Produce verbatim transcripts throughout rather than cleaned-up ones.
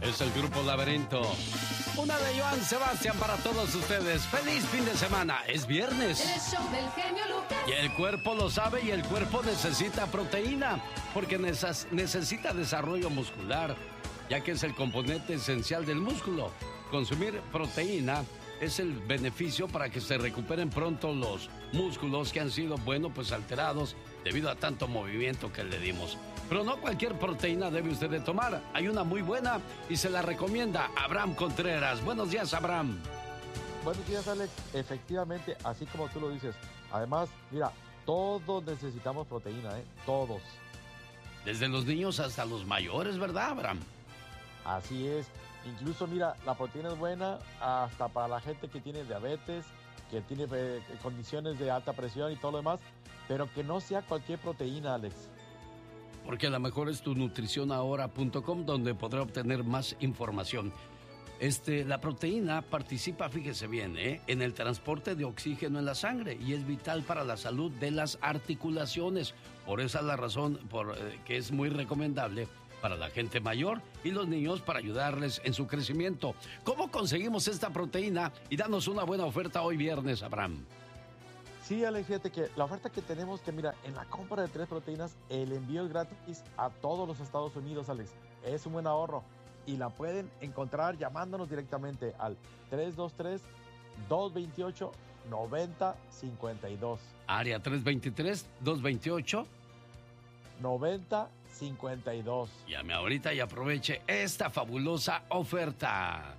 Es el Grupo Laberinto. Una de Joan Sebastián para todos ustedes. ¡Feliz fin de semana! Es viernes. El show del genio Lucas. Y el cuerpo lo sabe y el cuerpo necesita proteína, porque neces- necesita desarrollo muscular, ya que es el componente esencial del músculo. Consumir proteína es el beneficio para que se recuperen pronto los músculos que han sido, bueno, pues alterados debido a tanto movimiento que le dimos. Pero no cualquier proteína debe usted de tomar. Hay una muy buena y se la recomienda Abraham Contreras. Buenos días, Abraham. Buenos días, Alex. Efectivamente, así como tú lo dices. Además, mira, todos necesitamos proteína, ¿eh? Todos. Desde los niños hasta los mayores, ¿verdad, Abraham? Así es. Incluso, mira, la proteína es buena hasta para la gente que tiene diabetes, que tiene eh, condiciones de alta presión y todo lo demás, pero que no sea cualquier proteína, Alex. Porque a lo mejor es tu nutrición ahora punto com, donde podrá obtener más información. Este, la proteína participa, fíjese bien, ¿eh? en el transporte de oxígeno en la sangre y es vital para la salud de las articulaciones. Por esa es la razón por eh, que es muy recomendable para la gente mayor y los niños para ayudarles en su crecimiento. ¿Cómo conseguimos esta proteína? Y danos una buena oferta hoy viernes, Abraham. Sí, Alex, fíjate que la oferta que tenemos, que mira, en la compra de tres proteínas, el envío es gratis a todos los Estados Unidos, Alex. Es un buen ahorro. Y la pueden encontrar llamándonos directamente al tres dos tres, dos dos ocho, nueve cero cinco dos. Área tres dos tres, dos dos ocho. nueve cero cinco dos. Llame ahorita y aproveche esta fabulosa oferta.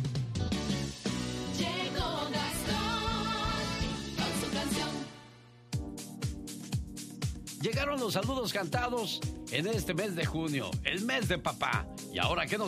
Llegó Gastón con su canción. Llegaron los saludos cantados en este mes de junio, el mes de papá. Y ahora que nos